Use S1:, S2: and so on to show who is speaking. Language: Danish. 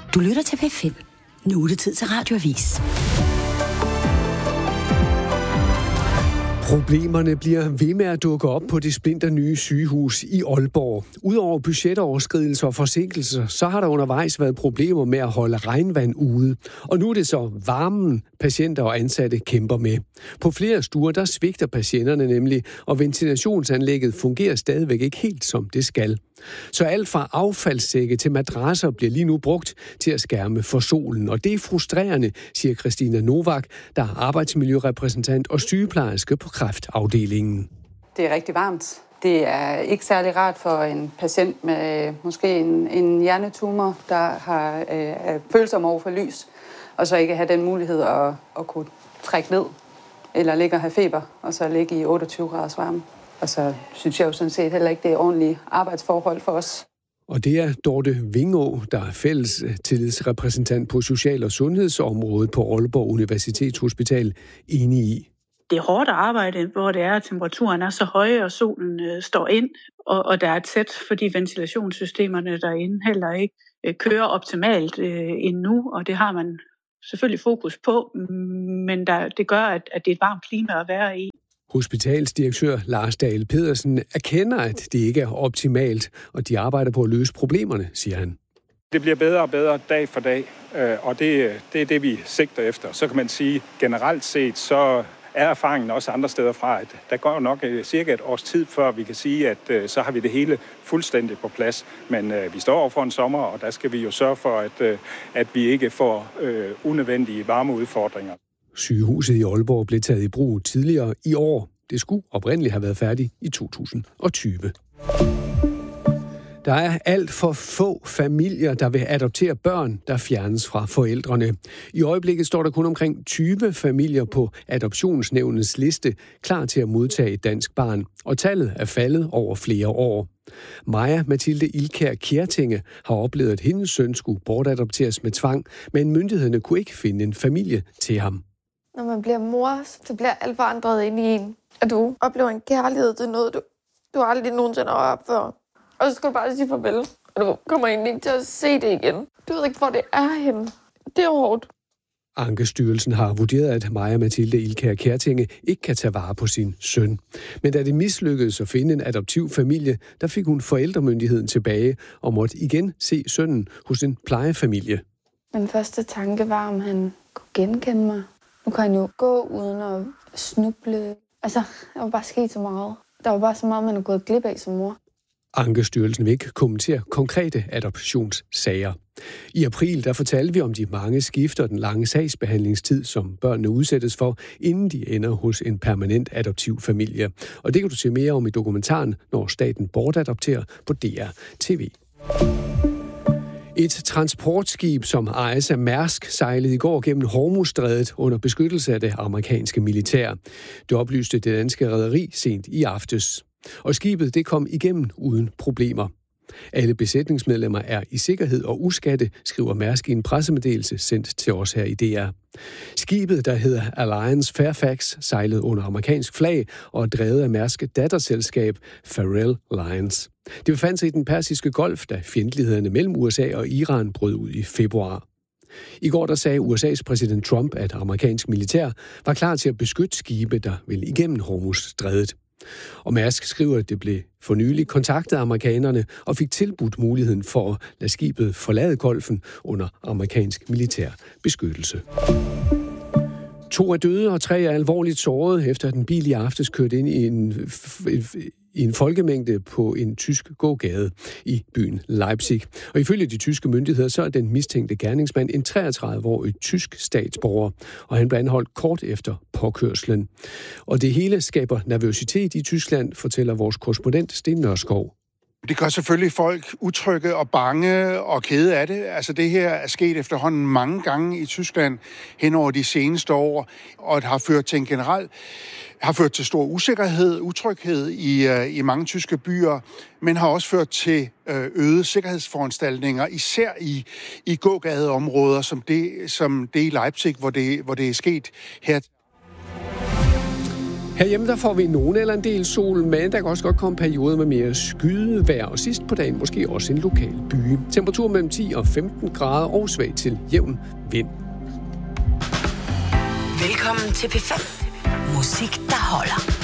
S1: Du lytter til P5. Nu er det tid til Radioavis.
S2: Problemerne bliver ved med at dukke op på det splinternye sygehus i Aalborg. Udover budgetoverskridelser og forsinkelser, så har der undervejs været problemer med at holde regnvand ude. Og nu er det så varmen, patienter og ansatte kæmper med. På flere stuer, der svigter patienterne nemlig, og ventilationsanlægget fungerer stadigvæk ikke helt som det skal. Så alt fra affaldssække til madrasser bliver lige nu brugt til at skærme for solen. Og det er frustrerende, siger Christina Novak, der er arbejdsmiljørepræsentant og sygeplejerske på kræftafdelingen.
S3: Det er rigtig varmt. Det er ikke særlig rart for en patient med måske en hjernetumor, der er følsom over for lys, og så ikke have den mulighed at kunne trække ned, eller ligge og have feber, og så ligge i 28 graders varme. Og så synes jeg jo sådan set heller ikke, det er ordentlige arbejdsforhold for os.
S2: Og det er Dorte Vingå, der er fælles tillidsrepræsentant på social- og sundhedsområdet på Aalborg Universitetshospital, enig i.
S4: Det er hårdt at arbejde, hvor det er, at temperaturen er så høj, og solen står ind, og der er tæt, fordi ventilationssystemerne derinde heller ikke kører optimalt endnu, og det har man selvfølgelig fokus på, men det gør, at det er et varmt klima at være i.
S2: Hospitalsdirektør Lars Dahl Pedersen erkender, at det ikke er optimalt, og de arbejder på at løse problemerne, siger han.
S5: Det bliver bedre og bedre dag for dag, og det er det, vi sigter efter. Så kan man sige, generelt set, så er erfaringen også andre steder fra, at der går jo nok cirka et års tid, før vi kan sige, at så har vi det hele fuldstændig på plads. Men vi står over for en sommer, og der skal vi jo sørge for, at vi ikke får unødvendige varmeudfordringer.
S2: Sygehuset i Aalborg blev taget i brug tidligere i år. Det skulle oprindeligt have været færdigt i 2020. Der er alt for få familier, der vil adoptere børn, der fjernes fra forældrene. I øjeblikket står der kun omkring 20 familier på adoptionsnævnets liste, klar til at modtage et dansk barn, og tallet er faldet over flere år. Maja Mathilde Ilkær Kjertinge har oplevet, at hendes søn skulle bortadopteres med tvang, men myndighederne kunne ikke finde en familie til ham.
S6: Når man bliver mor, så bliver alt forandret ind i en. At du oplever en kærlighed til noget, du aldrig nogensinde har oplevet før. Og så skal du bare sige farvel. Og du kommer egentlig ikke til at se det igen. Du ved ikke, hvor det er henne. Det er hårdt.
S2: Ankestyrelsen har vurderet, at Maja Mathilde Ilkær Kjertinge ikke kan tage vare på sin søn. Men da det mislykkedes at finde en adoptiv familie, der fik hun forældremyndigheden tilbage og måtte igen se sønnen hos en plejefamilie.
S6: Min første tanke var, om han kunne genkende mig. Nu kan han jo gå uden at snuble. Altså, der var bare sket så meget. Der var bare så meget, man er gået glip af som mor.
S2: Ankestyrelsen vil ikke kommentere konkrete adoptionssager. I april der fortalte vi om de mange skifter og den lange sagsbehandlingstid, som børnene udsættes for, inden de ender hos en permanent adoptiv familie. Og det kan du se mere om i dokumentaren, når staten bortadopterer på DR TV. Et transportskib, som ejes af Mærsk, sejlede i går gennem Hormuzstrædet under beskyttelse af det amerikanske militær. Det oplyste det danske rederi sent i aftes. Og skibet det kom igennem uden problemer. Alle besætningsmedlemmer er i sikkerhed og uskatte, skriver Mærsk i en pressemeddelelse sendt til os her i DR. Skibet, der hedder Alliance Fairfax, sejlede under amerikansk flag og er drevet af Mærsk datterselskab Farrell Lines. Det befandt sig i den persiske golf, da fjendtlighederne mellem USA og Iran brød ud i februar. I går der sagde USA's præsident Trump, at amerikansk militær var klar til at beskytte skibe, der ville igennem Hormuzstrædet. Og Mærsk skriver, at det blev for nylig kontaktet amerikanerne og fik tilbudt muligheden for at lade skibet forlade golfen under amerikansk militær beskyttelse. 2 er døde og 3 er alvorligt såret, efter at en bil i aftes kørte ind i en folkemængde på en tysk gågade i byen Leipzig. Og ifølge de tyske myndigheder, så er den mistænkte gerningsmand en 33-årig tysk statsborger, og han blev anholdt kort efter påkørslen. Og det hele skaber nervøsitet i Tyskland, fortæller vores korrespondent Sten Nørskov.
S7: Det gør selvfølgelig folk utrygge og bange og kede af det. Altså det her er sket efterhånden mange gange i Tyskland hen over de seneste år, og det har ført til stor usikkerhed, utryghed i mange tyske byer, men har også ført til øgede sikkerhedsforanstaltninger, især i gågadeområder som det i Leipzig, hvor det er sket her.
S2: Herhjemme der får vi nogen eller en del sol, men der kan også godt komme perioder med mere skydevejr, og sidst på dagen måske også en lokal byge. Temperatur mellem 10 og 15 grader og svag til jævn vind.
S1: Velkommen til P5. Musik, der holder.